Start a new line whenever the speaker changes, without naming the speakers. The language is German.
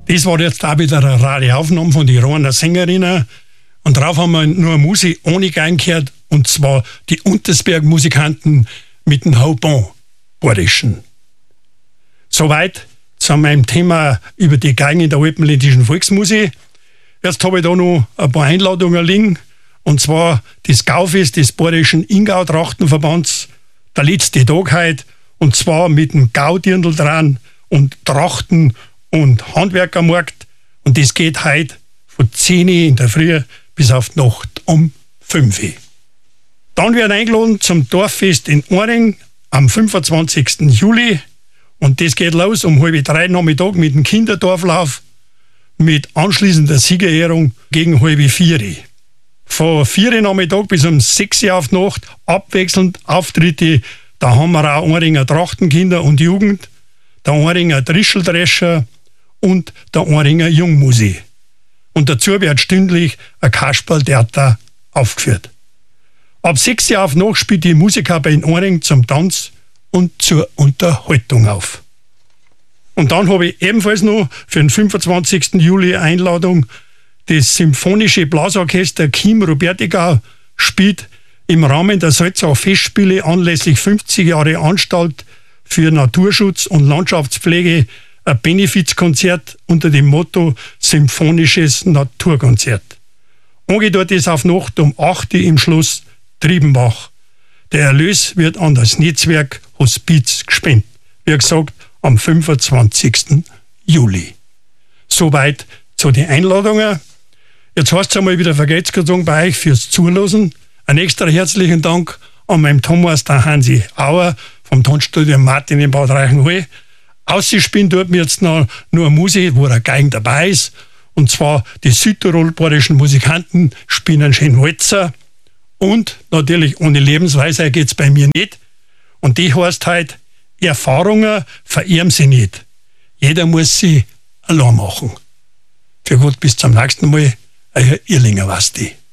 Das war jetzt auch wieder eine Radioaufnahme von den Rohner Sängerinnen. Und drauf haben wir nur Musik ohne Geigen gehört, und zwar die Untersberg-Musikanten mit dem Haubon-Badischen. Soweit zu meinem Thema über die Geigen in der alpenländischen Volksmusik. Jetzt habe ich da noch ein paar Einladungen liegen, und zwar das Gaufest des Badischen Ingau-Trachtenverbands, der letzte Tag heute, und zwar mit dem Gaudirndl dran und Trachten und Handwerkermarkt, und das geht heute von 10 Uhr in der Früh bis auf die Nacht um 5 Uhr. Dann wird eingeladen zum Dorffest in Oring am 25. Juli, und das geht los um 2:30 Nachmittag mit dem Kinderdorflauf mit anschließender Siegerehrung gegen 3:30 Uhr. Von 4 Uhr Nachmittag bis um 6 Uhr auf die Nacht abwechselnd Auftritte. Da haben wir auch Oringer Trachtenkinder und Jugend, der Oringer Drischeldrescher und der Oringer Jungmusik. Und dazu wird stündlich ein Kasperltheater aufgeführt. Ab 6 Uhr auf die Nacht spielt die Musiker bei Oring zum Tanz und zur Unterhaltung auf. Und dann habe ich ebenfalls noch für den 25. Juli Einladung. Das Symphonische Blasorchester Chim Robertigau spielt im Rahmen der Salzach Festspiele anlässlich 50 Jahre Anstalt für Naturschutz und Landschaftspflege ein Benefizkonzert unter dem Motto Symphonisches Naturkonzert. Angedeutet ist auf Nacht um 8 Uhr im Schloss Triebenbach. Der Erlös wird an das Netzwerk Hospiz gespendet. Wie gesagt, am 25. Juli. Soweit zu den Einladungen. Jetzt heißt es einmal wieder Vergeltungskarton bei euch fürs Zuhören. Ein extra herzlichen Dank an meinen Thomas, der Hansi Auer vom Tonstudio Martin in Bad Reichenhall. Ausspielen tut mir jetzt noch nur Musik, wo ein Geigen dabei ist. Und zwar die südtirol-badischen Musikanten spielen einen schönen Walzer. Und natürlich ohne Lebensweisheit geht's bei mir nicht. Und die heißt halt, Erfahrungen verehren sie nicht. Jeder muss sie allein machen. Für Gott, bis zum nächsten Mal, euer Irlinger Wasti.